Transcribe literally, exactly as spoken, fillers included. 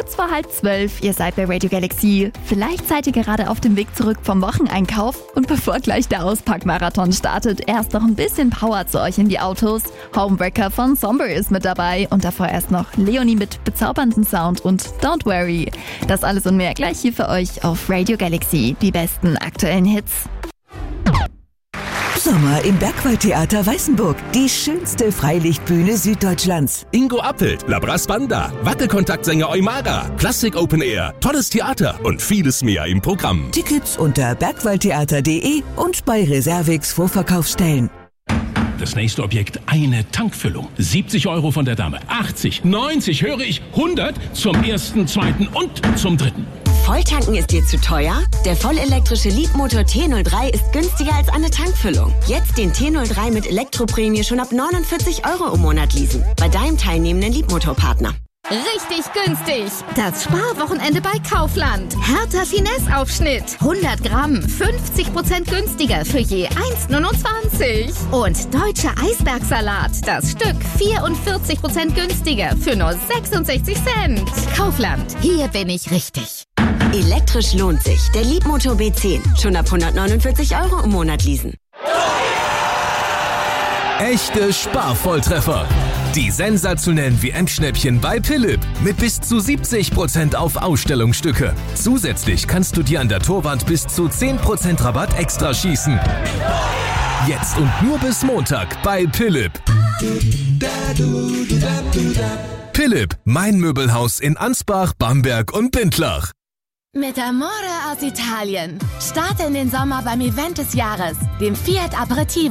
kurz vor halb zwölf. Ihr seid bei Radio Galaxy. Vielleicht seid ihr gerade auf dem Weg zurück vom Wocheneinkauf. Und bevor gleich der Auspackmarathon startet, erst noch ein bisschen Power zu euch in die Autos. Homewrecker von Somber ist mit dabei. Und davor erst noch Leonie mit bezauberndem Sound und Don't Worry. Das alles und mehr gleich hier für euch auf Radio Galaxy. Die besten aktuellen Hits. Sommer im Bergwaldtheater Weißenburg. Die schönste Freilichtbühne Süddeutschlands. Ingo Appelt, Labras Banda, Wackelkontaktsänger Eumara, Klassik Open Air, tolles Theater und vieles mehr im Programm. Tickets unter bergwaldtheater punkt de und bei Reservix Vorverkaufsstellen. Das nächste Objekt, eine Tankfüllung. siebzig Euro von der Dame, achtzig, neunzig, höre ich, hundert zum ersten, zweiten und zum dritten. Volltanken ist dir zu teuer? Der vollelektrische Leapmotor T null drei ist günstiger als eine Tankfüllung. Jetzt den T null drei mit Elektroprämie schon ab neunundvierzig Euro im Monat leasen. Bei deinem teilnehmenden Leapmotor-Partner. Richtig günstig. Das Sparwochenende bei Kaufland. Hertha Finesse-Aufschnitt. hundert Gramm. fünfzig Prozent günstiger für je eins neunundzwanzig. Und deutscher Eisbergsalat. Das Stück vierundvierzig Prozent günstiger für nur sechsundsechzig Cent. Kaufland. Hier bin ich richtig. Elektrisch lohnt sich. Der Leapmotor B zehn. Schon ab hundertneunundvierzig Euro im Monat leasen. Echte Sparvolltreffer. Die sensationellen W M-Schnäppchen bei Philipp mit bis zu siebzig Prozent auf Ausstellungsstücke. Zusätzlich kannst du dir an der Torwand bis zu zehn Prozent Rabatt extra schießen. Jetzt und nur bis Montag bei Philipp. Philipp, mein Möbelhaus in Ansbach, Bamberg und Bindlach. Mit Amore aus Italien. Starte in den Sommer beim Event des Jahres, dem Fiat Aperitivo.